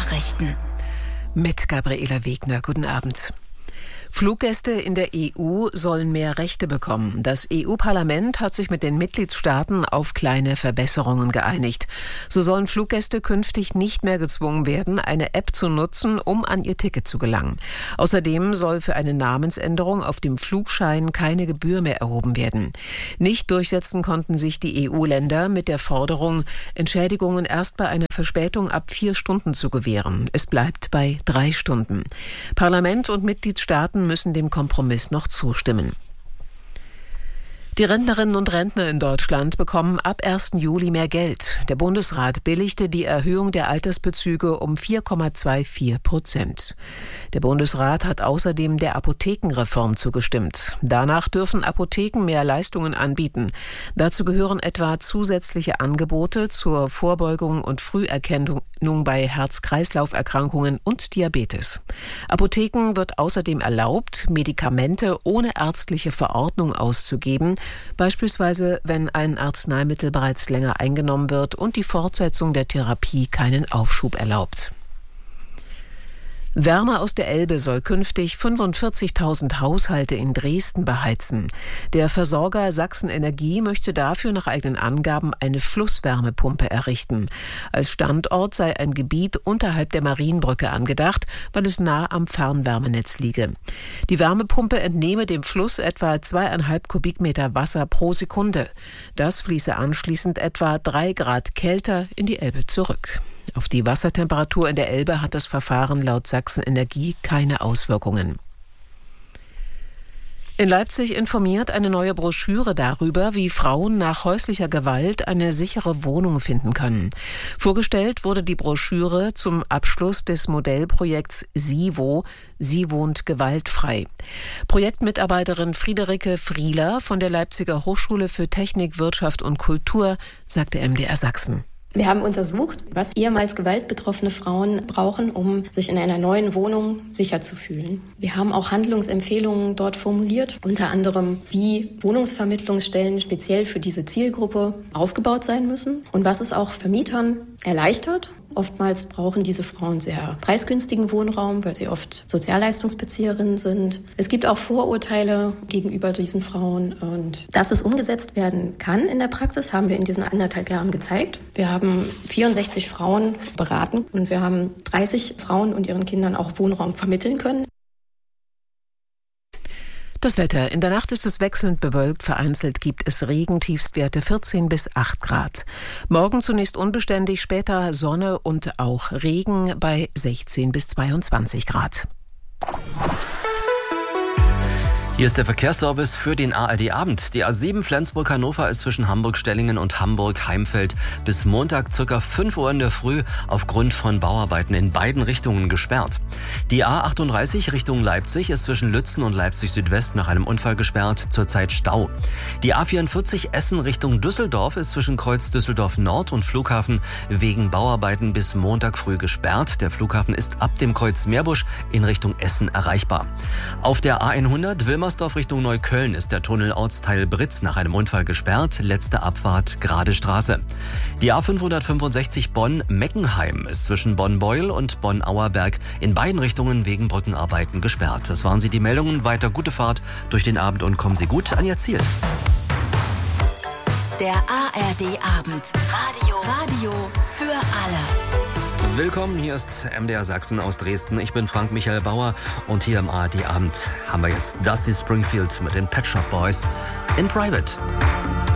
Nachrichten. Mit Gabriela Wegner. Guten Abend. Fluggäste in der EU sollen mehr Rechte bekommen. Das EU-Parlament hat sich mit den Mitgliedstaaten auf kleine Verbesserungen geeinigt. So sollen Fluggäste künftig nicht mehr gezwungen werden, eine App zu nutzen, um an ihr Ticket zu gelangen. Außerdem soll für eine Namensänderung auf dem Flugschein keine Gebühr mehr erhoben werden. Nicht durchsetzen konnten sich die EU-Länder mit der Forderung, Entschädigungen erst bei einer Verspätung ab 4 Stunden zu gewähren. Es bleibt bei 3 Stunden. Parlament und Mitgliedstaaten müssen dem Kompromiss noch zustimmen. Die Rentnerinnen und Rentner in Deutschland bekommen ab 1. Juli mehr Geld. Der Bundesrat billigte die Erhöhung der Altersbezüge um 4,24%. Der Bundesrat hat außerdem der Apothekenreform zugestimmt. Danach dürfen Apotheken mehr Leistungen anbieten. Dazu gehören etwa zusätzliche Angebote zur Vorbeugung und Früherkennung bei Herz-Kreislauf-Erkrankungen und Diabetes. Apotheken wird außerdem erlaubt, Medikamente ohne ärztliche Verordnung auszugeben, beispielsweise wenn ein Arzneimittel bereits länger eingenommen wird und die Fortsetzung der Therapie keinen Aufschub erlaubt. Wärme aus der Elbe soll künftig 45.000 Haushalte in Dresden beheizen. Der Versorger Sachsen Energie möchte dafür nach eigenen Angaben eine Flusswärmepumpe errichten. Als Standort sei ein Gebiet unterhalb der Marienbrücke angedacht, weil es nah am Fernwärmenetz liege. Die Wärmepumpe entnehme dem Fluss etwa 2,5 Kubikmeter Wasser pro Sekunde. Das fließe anschließend etwa 3 Grad kälter in die Elbe zurück. Auf die Wassertemperatur in der Elbe hat das Verfahren laut Sachsen Energie keine Auswirkungen. In Leipzig informiert eine neue Broschüre darüber, wie Frauen nach häuslicher Gewalt eine sichere Wohnung finden können. Vorgestellt wurde die Broschüre zum Abschluss des Modellprojekts SIVO, Sie wohnt gewaltfrei. Projektmitarbeiterin Friederike Frieler von der Leipziger Hochschule für Technik, Wirtschaft und Kultur sagte MDR Sachsen. Wir haben untersucht, was ehemals gewaltbetroffene Frauen brauchen, um sich in einer neuen Wohnung sicher zu fühlen. Wir haben auch Handlungsempfehlungen dort formuliert, unter anderem, wie Wohnungsvermittlungsstellen speziell für diese Zielgruppe aufgebaut sein müssen und was es auch Vermietern erleichtert. Oftmals brauchen diese Frauen sehr preisgünstigen Wohnraum, weil sie oft Sozialleistungsbezieherinnen sind. Es gibt auch Vorurteile gegenüber diesen Frauen. Und dass es umgesetzt werden kann in der Praxis, haben wir in diesen 1,5 Jahren gezeigt. Wir haben 64 Frauen beraten und wir haben 30 Frauen und ihren Kindern auch Wohnraum vermitteln können. Das Wetter. In der Nacht ist es wechselnd bewölkt, vereinzelt gibt es Regen, Tiefstwerte 14 bis 8 Grad. Morgen zunächst unbeständig, später Sonne und auch Regen bei 16 bis 22 Grad. Hier ist der Verkehrsservice für den ARD-Abend. Die A7 Flensburg-Hannover ist zwischen Hamburg-Stellingen und Hamburg-Heimfeld bis Montag ca. 5 Uhr in der Früh aufgrund von Bauarbeiten in beiden Richtungen gesperrt. Die A38 Richtung Leipzig ist zwischen Lützen und Leipzig-Südwest nach einem Unfall gesperrt, zurzeit Stau. Die A44 Essen Richtung Düsseldorf ist zwischen Kreuz Düsseldorf-Nord und Flughafen wegen Bauarbeiten bis Montag früh gesperrt. Der Flughafen ist ab dem Kreuz Meerbusch in Richtung Essen erreichbar. Auf der A100 Wilmersdorf Richtung Neukölln ist der Tunnel Ortsteil Britz nach einem Unfall gesperrt. Letzte Abfahrt Gerade Straße. Die A565 Bonn-Meckenheim ist zwischen Bonn-Beuel und Bonn-Auerberg in beiden Richtungen wegen Brückenarbeiten gesperrt. Das waren sie, die Meldungen. Weiter gute Fahrt durch den Abend und kommen Sie gut an Ihr Ziel. Der ARD-Abend. Radio für alle. Willkommen, hier ist MDR Sachsen aus Dresden. Ich bin Frank Michael Bauer und hier am ARD-Abend haben wir jetzt Dusty Springfield mit den Pet Shop Boys in Private.